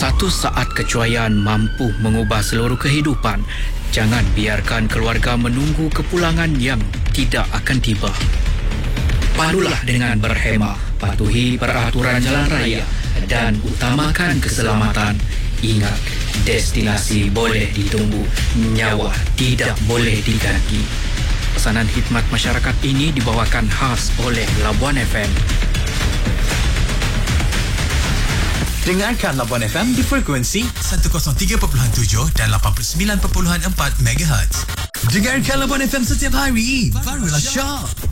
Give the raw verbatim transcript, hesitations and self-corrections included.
Satu saat kecuaian mampu mengubah seluruh kehidupan. Jangan biarkan keluarga menunggu kepulangan yang tidak akan tiba. Pandulah dengan berhemah, patuhi peraturan jalan raya dan utamakan keselamatan. Ingat, destinasi boleh ditunggu, nyawa tidak boleh diganti. Pesanan khidmat masyarakat ini dibawakan khas oleh Labuan F M. Dengarkan Labuan F M di frekuensi seratus tiga perpuluhan tujuh dan lapan puluh sembilan perpuluhan empat megahertz. Dengarkan Labuan F M setiap hari. Barulah syok.